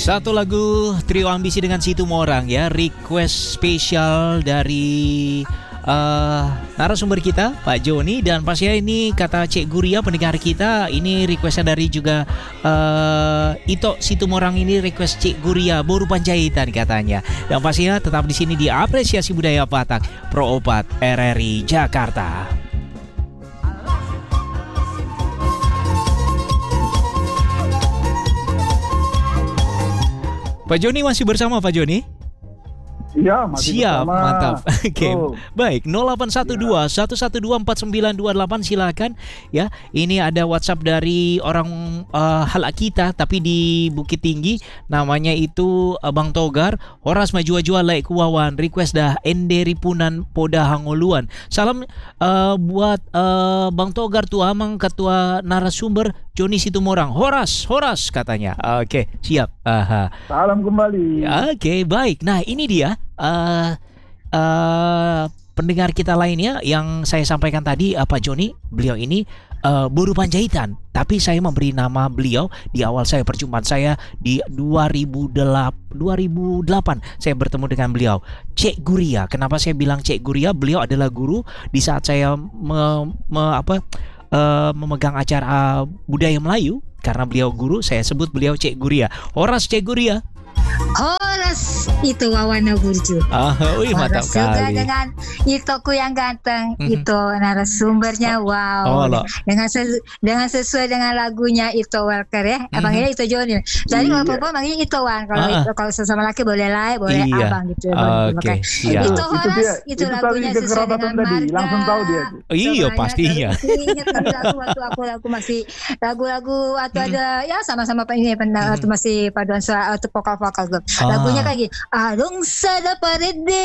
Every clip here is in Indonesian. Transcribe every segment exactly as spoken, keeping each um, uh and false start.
Satu lagu Trio Ambisi dengan Situmorang ya, request spesial dari uh, narasumber kita Pak Joni. Dan pastinya ini kata Cik Guria pendengar kita, ini requestnya dari juga uh, Ito Situmorang, ini request Cik Guria Boru Panjaitan katanya. Dan pastinya tetap di sini di Apresiasi Budaya Batak Pro Opat R R I Jakarta. Pak Joni masih bersama Pak Joni? Iya, masih Siap, bersama. mantap. Oke, okay. Oh. Baik. nol delapan satu dua, satu satu dua, empat sembilan dua delapan silakan ya. Ini ada WhatsApp dari orang uh, halak kita tapi di Bukit Tinggi, namanya itu uh, Bang Togar. Horas maju-jua like kuwawan, request dah Ende Ripunan Poda Hangoluan. Salam uh, buat uh, Bang Togar tu amang ketua narasumber Joni Situmorang. Horas, Horas katanya. Oke, okay, siap. Aha. Salam kembali. Oke, okay, baik. Nah, ini dia uh, uh, pendengar kita lainnya yang saya sampaikan tadi, uh, Pak Joni. Beliau ini uh, Boru Panjaitan, tapi saya memberi nama beliau di awal saya perjumpaan saya di dua ribu delapan. Saya bertemu dengan beliau, Cik Guria. Kenapa saya bilang Cik Guria? Beliau adalah guru di saat saya me, me, apa Uh, memegang acara budaya Melayu. Karena beliau guru, saya sebut beliau Cik Guria. Horas Cik Guria. Horas itu Wawana Burju. Ah, wih, mantap Horas juga kali. dengan Itoku yang ganteng. Mm-hmm. Itu narasumbernya wow. Oh, dengan ses- dengan sesuai dengan lagunya Ito Walker ya. Mm-hmm. Panggilnya Ito Joni. Jadi kalau perempuan manggilnya Itowan. Kalau ah. itu, kalau sesama laki boleh lai, boleh iya. abang gitu. Oke, okay, siap. Itu Horas, itu, dia, itu, itu lagunya tadi sesuai dengan tadi. marga. Langsung tahu dia. Oh, iya, pastinya. Ingat tadi lagu waktu aku lagu masih lagu-lagu atau Mm-hmm. ada ya sama-sama ini Mm-hmm. atau masih paduan suara atau vokal-vokal gitu. Lagunya kayak gini. Adong sada parede.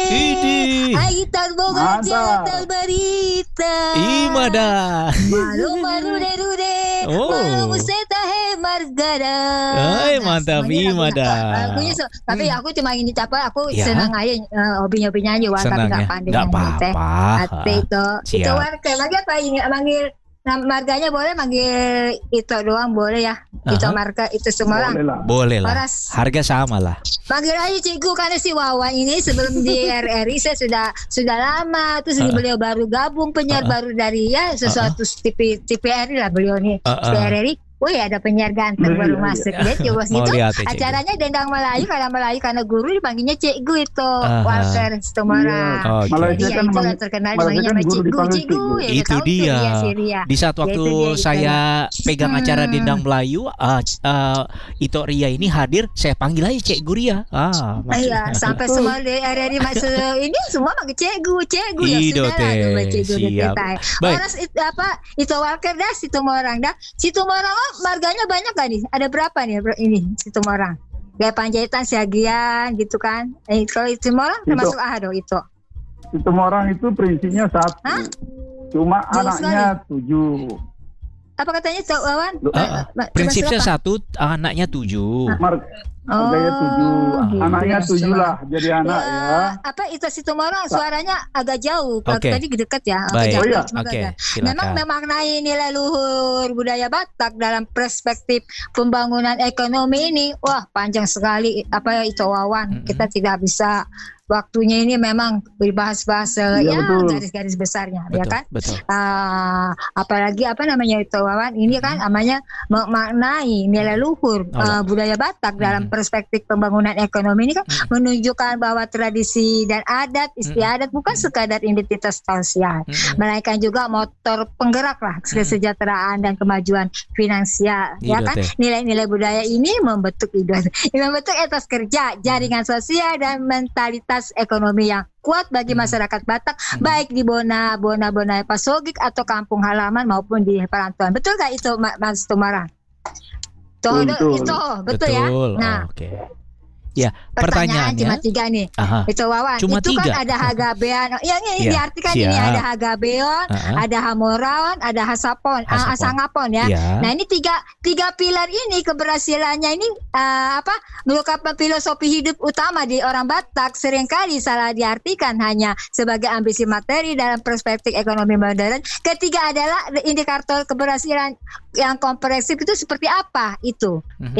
Aitar boga jatal berita. Imada. Malu malu de rude. Oh. Malu museta he margada. Ay, mantap, Imada. Lagunya so, tapi Hmm. aku cuma ingin apa aku Ya. senang aja uh, hobi-hobi nyanyi wah tapi Senang enggak ya? pandai Nggak nyanyi teh. apa-apa. Ate itu. Siap. Itu warga lagi apa ini manggil nah, marganya boleh manggil itu doang boleh ya. Itu Aha. marga itu semua orang. Boleh lah. Boleh lah. Horas. Harga sama lah. Manggil aja cikgu karena si Wawan ini sebelum di R R I saya sudah sudah lama terus Uh-uh. beliau baru gabung penyiar Uh-uh. baru dari ya sesuatu T V T V R I lah beliau nih Uh-uh. di R R I. Wih ada penyiar ganteng baru Iya, masuk iya. dia coba Mau gitu lihat ya, cikgu. acaranya Dendang Melayu karena Melayu karena guru dipanggilnya cikgu itu Aha. Walker Setomara. Oke. Malaysia Iya kan itu lah memang- terkenal Malaysia dipanggilnya kan sama guru cikgu dipanggil cikgu cikgu. ya, Itu udah tahu dia. tuh, si Ria. Di saat Ya, waktu itu dia, itu. saya pegang acara Hmm. Dendang Melayu, uh, uh, Ito Ria ini hadir, saya panggil aja Cik Guria. Ah, Iya, sampai semua di R R I masuk ini semua manggil cikgu, cikgu ya Ido sudah lah teh, coba cikgu di siap. kita. Baik. Orang it, apa itu Walker dah, Situmorang dah. Situmorang oh, marganya banyak kan nih? Ada berapa nih bro, ini Situmorang? Kayak Panjaitan, Siagian gitu kan. Eh, kalau Situmorang Itu. termasuk ah dong itu. Itu orang itu prinsipnya satu. Hah? Cuma Jauh anaknya tujuh. Apa katanya Cak Wawan? Loh, Uh, Eh, uh, ma- prinsipnya termasuk apa? satu, anaknya tujuh. Mar- Harganya tujuh. gitu. Anaknya tujuh lah. Jadi anak Ya, ya. apa itu Situmorang suaranya agak jauh. Kalau Oke. tadi dekat ya. agak Baik. jauh, Oh, iya. cuma Oke, agak- silakan. Memang memaknai nilai luhur budaya Batak dalam perspektif pembangunan ekonomi ini, wah panjang sekali apa itu Wawan. Mm-mm. Kita tidak bisa waktunya ini memang dibahas-bahas eh, Iya, ya betul. garis-garis besarnya, ya Betul, kan? betul. Ah, apalagi apa namanya itu Wawan? Ini kan namanya memaknai nilai luhur Oh, eh, budaya Batak dalam Mm-mm. perspektif pembangunan ekonomi ini kan Mm-mm. menunjukkan bahwa tradisi dan adat istiadat bukan sekadar identitas sosial, Mm-mm. melainkan juga motor penggerak lah kesejahteraan dan kemajuan finansial, ya Ido kan? teh. Nilai-nilai budaya ini membentuk hidup, membentuk etos kerja, jaringan sosial dan mentalitas ekonomi yang kuat bagi Hmm. masyarakat Batak, Hmm. baik di Bona, Bona, Bona Pasogik atau kampung halaman maupun di perantauan. Betul nggak itu, Ma- Mas Tumarang? Tuh, Betul. itu betul, ya. Nah, Oke. Ya, pertanyaan pertanyaannya. cuma tiga nih. Aha. Itu Wawan, Cuma itu tiga. kan ada Hagabean. Ya, ini Ya, diartikan ini siap. ada Hagabeon, Aha. ada Hamoraon, ada Hasapon, Hasapon. ah, Asangapon ya. Ya. Nah, ini tiga tiga pilar ini keberhasilannya ini eh, apa merupakan filosofi hidup utama di orang Batak, seringkali salah diartikan hanya sebagai ambisi materi dalam perspektif ekonomi modern. Ketiga adalah indikator keberhasilan yang komprehensif itu seperti apa itu, Mhm. ya.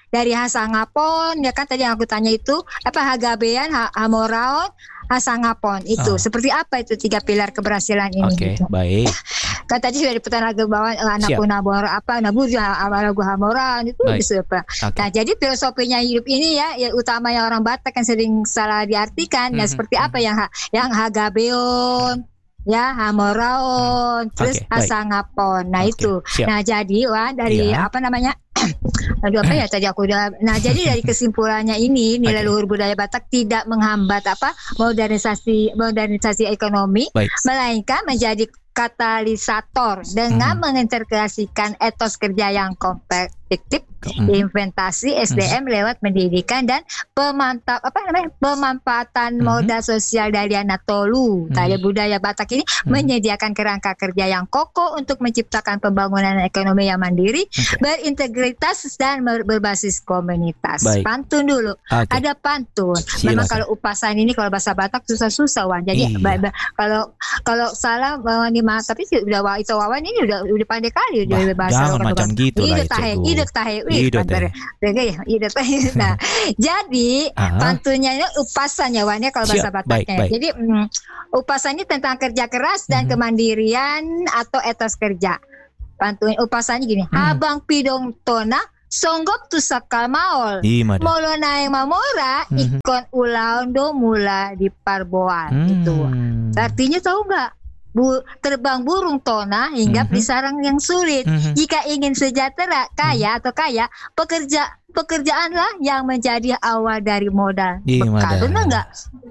dari Hasangapon, ya kan tadi yang aku tanya itu apa Hagabean, ha, Hamoraon, Hasangapon itu. Oh. Seperti apa itu tiga pilar keberhasilan ini? Oke, gitu. baik. Kan tadi sudah diputar lagu bawah anak Siap. nabor apa nabuja lagu Hamoraon itu Baik. bisa apa. Oke. Nah, jadi filosofinya hidup ini ya, ya utamanya orang Batak yang sering salah diartikan ya Mhm, seperti apa yang ha- yang Hagabeon, ya Hamoraon, terus Oke, baik. Hasangapon. Nah Oke, itu. siap. Nah jadi wah dari Iya. apa namanya? Aduh apa ya tadi aku udah. Nah jadi dari kesimpulannya ini nilai Oke. luhur budaya Batak tidak menghambat apa modernisasi modernisasi ekonomi, Baik. melainkan menjadi katalisator dengan Mhm. mengintegrasikan etos kerja yang kompetitif, Mhm. inventasi S D M lewat pendidikan dan pemantap apa namanya pemanfaatan Mhm. modal sosial dari Anatolu. Mhm. Tadi budaya Batak ini Mhm. menyediakan kerangka kerja yang kokoh untuk menciptakan pembangunan ekonomi yang mandiri, Oke. berintegritas dan ber- berbasis komunitas. Baik. Pantun dulu. Oke. Ada pantun. Memang Silakan. kalau upasan ini kalau bahasa Batak susah-susah Wan. Jadi Iya. ba- ba- kalau kalau salah Wan dimaaf tapi sih udah wa- itu Wawan ini udah udah pandai kali Bah, udah bahasa jangan lokal macam Batak. gitu lah Ide ya, tahe, Cikgu. ide tahe, wih, Ide pantar. tahe. Oke, ya, ide tahe. Nah, jadi Aha. pantunnya ini upasan ya Wan ya kalau bahasa Siap, baik, Bataknya. baik. Jadi mm, upasan ini tentang kerja keras dan Mhm. kemandirian atau etos kerja. Pantun upasannya gini, Hmm. Habang pidong tona songgok tu sakal maol. Gimana? Molo naeng mamora Mhm. ikon ulang do mula di parboan itu. Hmm. Artinya tahu nggak? Bu, terbang burung tona hingga Mhm. di sarang yang sulit. Mhm. Jika ingin sejahtera, kaya atau kaya, pekerja pekerjaanlah yang menjadi awal dari modal Gimana? bekal. Benar nggak?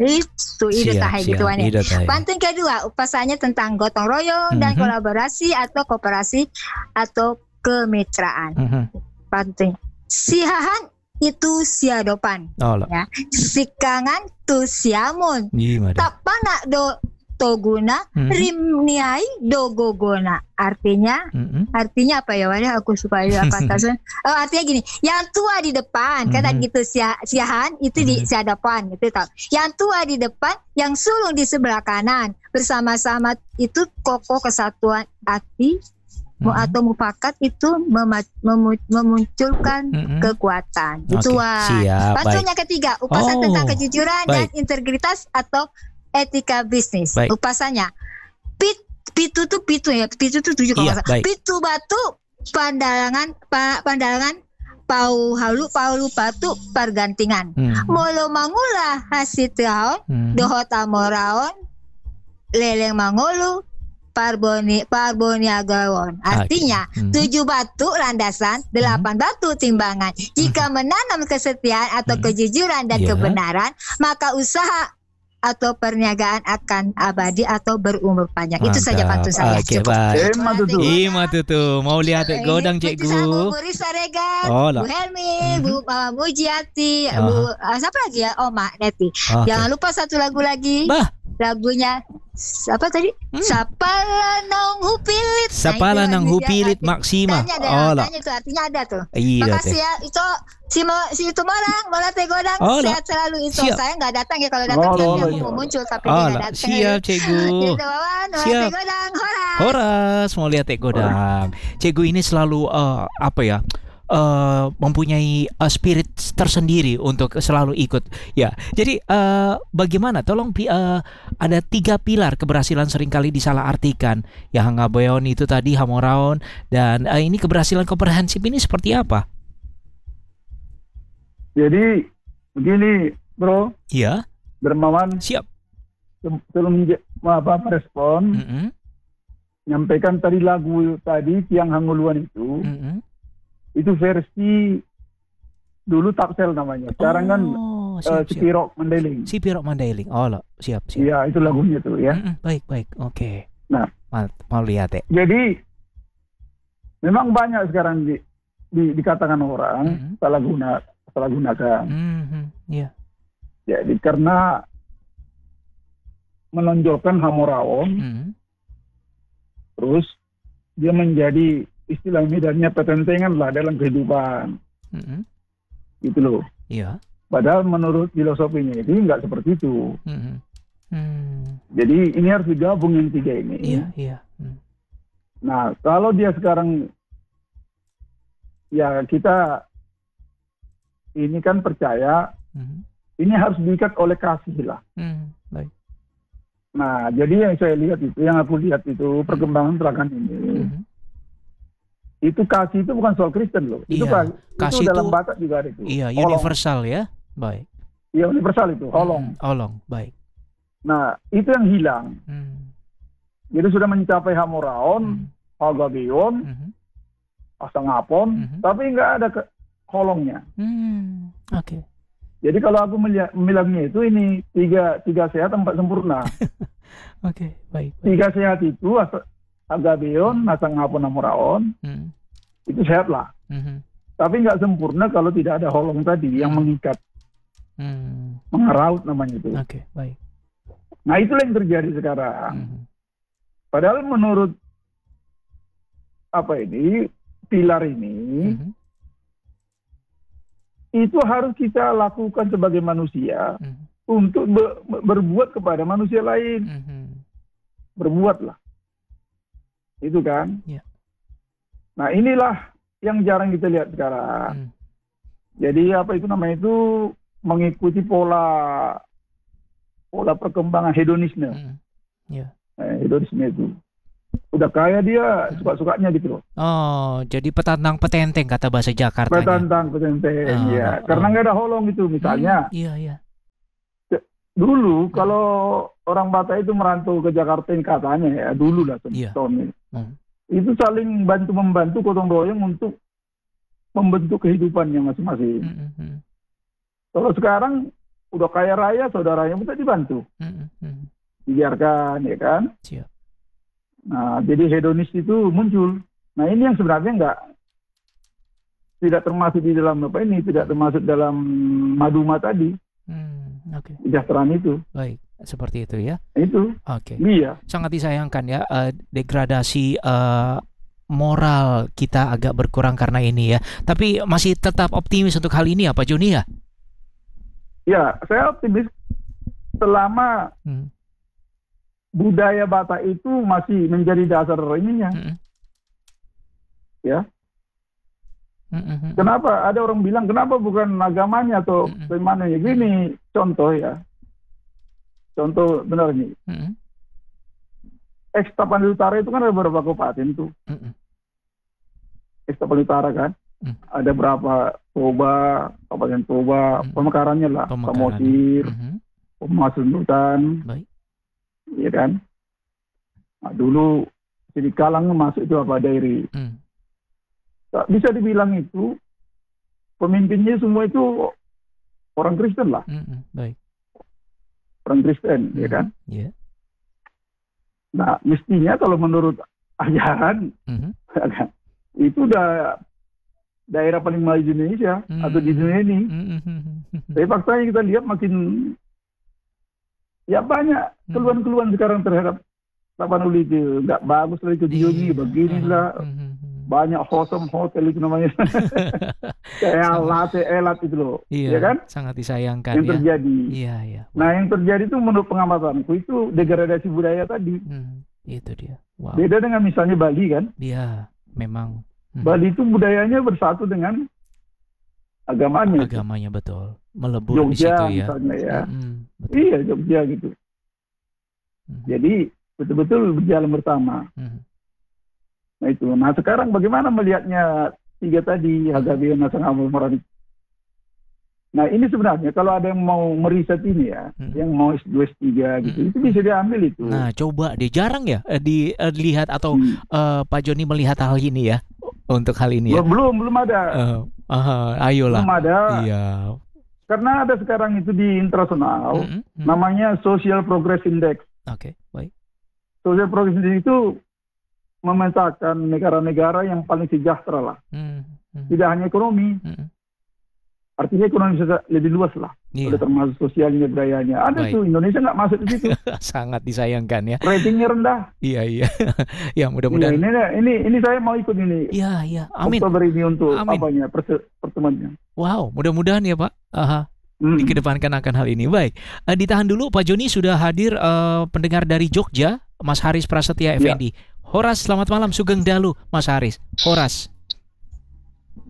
Itu ide Siap, tahe siap. gitu Wan ya. Ide tahe. Pantun kedua, upasannya tentang gotong royong dan Mhm. kolaborasi atau kooperasi atau kemitraan. Mhm. Pantun. Sihahan itu siadopan, Oh, lah. ya. Sikangan tu siamun. Gimana? Tak panak do toguna, Mhm. rim niai do gogona. Artinya, Mhm. artinya apa ya? Wadah aku supaya apa tasan. Oh, artinya gini, yang tua di depan, kan Mhm. gitu sia, siahan itu di Mhm. sia depan gitu tau. Yang tua di depan, yang sulung di sebelah kanan. Bersama-sama itu kokoh kesatuan hati mu- Mhm. atau mufakat itu mema- memu- memunculkan Mhm. kekuatan. Itu Oke, Wan. siap, Pantun baik. yang ketiga, upasan Oh, tentang kejujuran dan baik. integritas atau etika bisnis. Baik. Upasannya pit pitu tuh pitu ya, pitu tuh tujuh kalau Iya, nggak salah. baik. Pitu batu pandangan pa, pandangan pau halu paulu patu pergantingan. Mhm. Molo mangula hasil tahun Mhm. dohota moraon leleng mangolu parboni parboniagawon. Artinya Mhm. tujuh batu landasan, delapan batu timbangan. Jika menanam kesetiaan atau Mhm. kejujuran dan Iya. kebenaran, maka usaha atau perniagaan akan abadi atau berumur panjang. Itu saja pantun saya. Oke, Cukup. baik. Emang tuh tuh. Ima tuh tuh, mau lihat Ini godang seperti sama cikgu. Bu Risa Regan, Oh, lah. Bu Helmi, Bu uh, Mujiati, Aha. Bu uh, siapa lagi ya? Oma Neti. Oke. Jangan lupa satu lagu lagi. Bah. Lagunya apa tadi? Hmm. Sapala nong hupilit. Sapala itu nang artinya- hupilit maksima. Tanya ada, Oh, lah. tanya itu artinya ada tuh. Iya Makasih teh. ya itu si mo, si itu orang mola teh godang Oh, lah. sehat selalu itu. Siap. Saya nggak datang ya kalau datang Oh, nanti lah, aku iya. mau muncul tapi Oh, dia nggak lah. datang. Siap, cikgu. Gitu Wawan, mola Siap. teh godang, hora. Horas, mau lihat teh godang. Cikgu ini selalu eh, apa ya? eh, mempunyai eh, spirit tersendiri untuk selalu ikut. Ya, jadi eh, bagaimana? Tolong pi- eh, ada tiga pilar keberhasilan seringkali disalahartikan. Yang Hangabeon itu tadi Hamoraon dan eh, ini keberhasilan komprehensif ini seperti apa? Jadi begini, Bro, Iya, Dermawan, siap. se- sebelum je- apa respon, Mm-mm, nyampaikan tadi lagu tadi Tiang Hanguluan itu, mm-mm. itu versi dulu Tapsel namanya. Sekarang kan Oh, eh, siap, siap. Cipirok Mandailing. Si Pirok Mandailing. Oh, lah. Siap, siap. Iya, itu lagunya tuh ya. Mm-mm, baik, baik. Oke. Nah. Mal- mau lihat ya. Jadi memang banyak sekarang di, di- dikatakan orang Mm-mm. salah guna salah gunakan. Mhm, iya. Jadi karena menonjolkan Hamoraon, Mhm. terus dia menjadi istilah medannya pertentangan lah dalam kehidupan, Mhm. gitu loh. Iya. Padahal menurut filosofinya itu nggak seperti itu. Mhm. Hmm. Jadi ini harus digabung yang tiga ini. Iya, iya. Hmm. Nah, kalau dia sekarang ya kita ini kan percaya Mhm. ini harus diikat oleh kasih lah. Hmm, baik. Nah, jadi yang saya lihat itu, yang aku lihat itu perkembangan belakangan ini, Mhm. itu kasih itu bukan soal Kristen loh. Itu Iya, kan kasih itu dalam itu- Batak juga ada itu. Iya, Holong. universal ya. Baik. Iya, universal itu, holong. Hmm, Holong, baik. Nah, itu yang hilang. Hmm. Jadi sudah mencapai Hamoraon, Hmm. Hagabeon, Mhm. Asangapon, Mhm. tapi nggak ada ke holongnya. Hmm, Oke. Jadi kalau aku melihat, bilangnya itu ini tiga tiga sehat empat sempurna. Oke, baik. baik. Tiga sehat itu Asa- Hagabeon, Asangapon, Hamoraon Hmm. itu sehat lah. Mhm. Tapi nggak sempurna kalau tidak ada holong tadi yang Hmm. mengikat, Hmm. mengeraut namanya itu. Oke, baik. Nah itulah yang terjadi sekarang. Mhm. Padahal menurut apa ini pilar ini Mhm. itu harus kita lakukan sebagai manusia Mhm. untuk be- berbuat kepada manusia lain. Mhm. Berbuatlah, itu kan. Ya. Nah inilah yang jarang kita lihat sekarang. Hmm. Jadi apa itu namanya itu mengikuti pola pola perkembangan hedonisme. Hmm. Ya. Eh, hedonisme itu udah kaya dia suka-sukanya gitu loh. Oh, jadi petantang petenteng kata bahasa Jakartanya. Petantang, petenteng, Ah, ya. ah, Karena ah. nggak ada holong itu. Misalnya Hmm, Iya, iya. dulu kalau orang Batak itu merantau ke Jakarta ini katanya ya dulu lah Iya. tahun ini. Hmm. Itu saling bantu membantu gotong royong untuk membentuk kehidupannya masing-masing. Hmm, hmm, Kalau sekarang udah kaya raya, saudaranya bisa dibantu, hmm, hmm. dibiarkan, ya kan? Siap. Nah, jadi hedonis itu muncul. Nah, ini yang sebenarnya enggak tidak termasuk di dalam apa ini, tidak termasuk dalam maduma tadi, Hmm, Oke, kesejahteraan itu. baik. Seperti itu ya. Itu, Oke. iya. Sangat disayangkan ya, eh, degradasi eh, moral kita agak berkurang karena ini ya. Tapi masih tetap optimis untuk hal ini ya Pak Joni ya? Ya, saya optimis selama Hmm. budaya Batak itu masih menjadi dasar ininya. Hmm. Ya. Hmm, hmm, hmm. Kenapa? Ada orang bilang kenapa bukan agamanya atau Mm-mm. bagaimana ya? Gini contoh ya. Contoh benar nih. Hmm, Eks Tapanuli Utara itu kan ada beberapa kabupaten tuh. hmm, Eks Tapanuli Utara kan. Mm. Ada berapa Toba, Kabupaten Toba, Mm. pemekarannya lah, Pemekaran. Samosir, hmm. Pemasundutan, Baik. ya kan. Nah, dulu Sidi Kalang masuk itu apa dairi. Hmm. Tak bisa dibilang itu pemimpinnya semua itu orang Kristen lah, Hmm, hmm. Baik. orang Kristen, ya Hmm. kan. Ya. Nah, mestinya kalau menurut ajaran Hmm. itu udah daerah paling maju di Indonesia Hmm. atau di dunia ini. Hmm, hmm, hmm, hmm. Tapi faktanya kita lihat makin ya banyak Hmm. keluhan-keluhan sekarang terhadap Tapanuli itu nggak bagus lah itu Iya. begini beginilah Hmm, hmm, hmm. banyak hotel hotel itu namanya kayak latte elat itu loh, Iya, ya kan sangat disayangkan yang ya. terjadi. Iya, iya. Nah yang terjadi itu menurut pengamatanku itu degradasi budaya tadi. Hmm, itu dia. Wow. Beda dengan misalnya Bali kan. Dia memang hmm, Bali itu budayanya bersatu dengan agamanya. agamanya betul melebur di Jogja situ ya. misalnya ya. Hmm, betul. Iya Jogja gitu. Hmm, Jadi betul-betul berjalan bersama. hmm, Nah itu. Nah sekarang bagaimana melihatnya tiga tadi Hagabeon, Asangapon, Morani? Nah ini sebenarnya kalau ada yang mau meriset ini ya, Hmm. yang mau S dua S tiga gitu, Hmm. itu bisa diambil itu. Nah, coba deh jarang ya eh, di eh, dilihat atau Hmm. eh, Pak Joni melihat hal ini ya untuk hal ini ya. Belum, belum belum ada, Eh, aha, ayolah. belum ada. Iya. Karena ada sekarang itu di internasional, Hmm, hmm, hmm. namanya Social Progress Index. Oke, baik. Social Progress Index itu memetakan negara-negara yang paling sejahtera lah. Hmm, hmm, Tidak hanya ekonomi, hmm. artinya ekonomi bisa lebih luas lah. Iya, Udah termasuk sosialnya, budayanya. Ada Baik. tuh Indonesia nggak masuk di situ. sangat disayangkan ya. Ratingnya rendah. Iya, iya. Ya, Iya, mudah-mudahan. ini, ini ini saya mau ikut ini. Iya, iya. Amin. Oktober ini untuk Amin. apanya perse- pertemuannya. Wow, mudah-mudahan ya, Pak. Aha. Hmm. Dikedepankan akan hal ini. Baik, Eh, ditahan dulu Pak Joni sudah hadir eh, pendengar dari Jogja, Mas Haris Prasetya Ya. Effendi. Horas, selamat malam Sugeng Dalu, Mas Haris. Horas.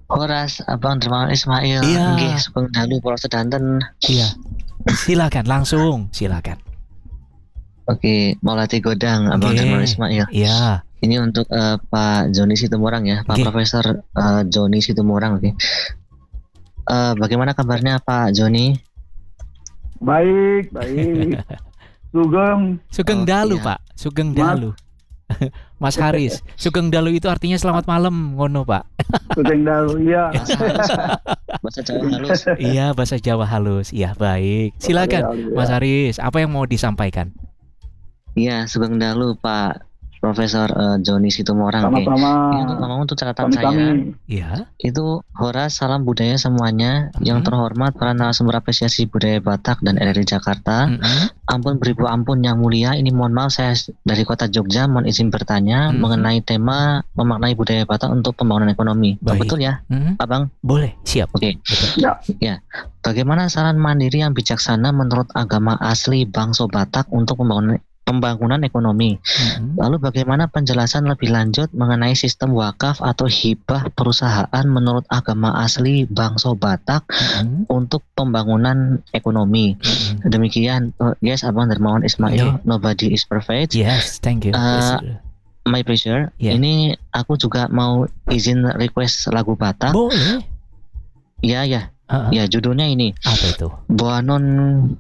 Horas Abang Dermawan Ismail. Iya. Nggih, Sugeng Dalu para sedanten. Iya. Silakan langsung, silakan. Oke, Maulati Godang Abang Nggih. Dermawan Ismail. Iya. Ini untuk uh, Pak Joni Situmorang ya, Pak Nggih. Profesor uh, Joni Situmorang. Oke. Uh, bagaimana kabarnya Pak Joni? Baik, baik. Sugeng. Sugeng Oh, Dalu, iya. Pak. Sugeng Mas. Dalu. Mas Haris, Sugeng Dalu itu artinya selamat malam, ngono Pak. Sugeng Dalu, iya. Bahasa halus, Pak. Bahasa Jawa halus. Iya, bahasa Jawa halus. Iya, baik. Silakan, Dalu, Mas ya. Haris. Apa yang mau disampaikan? Iya, Sugeng Dalu Pak Profesor uh, Joni Situmorang. Oke. Sama-sama. Ini untuk ngomong untuk catatan saya. Kami-kami. Iya. Itu Horas, salam budaya semuanya. Yang Mhm. terhormat para narasumber apresiasi budaya Batak dan R R I Jakarta. Mm-mm. Ampun beribu ampun yang mulia. Ini mohon maaf saya dari kota Jogja mohon izin bertanya Mhm. mengenai tema memaknai budaya Batak untuk pembangunan ekonomi. Oh, Baik. betul ya, Mm-mm. Abang? Boleh, siap. Oke. Betul. Ya. Bagaimana saran mandiri yang bijaksana menurut agama asli bangsa Batak untuk pembangunan pembangunan ekonomi? Mm-mm. Lalu bagaimana penjelasan lebih lanjut mengenai sistem wakaf atau hibah perusahaan menurut agama asli bangsa Batak Mm-mm. untuk pembangunan ekonomi? Mm-mm. Demikian, uh, yes, Abang Dermawan Ismail. Oke. Nobody is perfect. Yes, thank you. Uh, Yes. My pleasure. Yeah. Ini aku juga mau izin request lagu Batak. Boleh. Ya, ya, Uh-uh. ya. Judulnya ini Apa itu? Boanon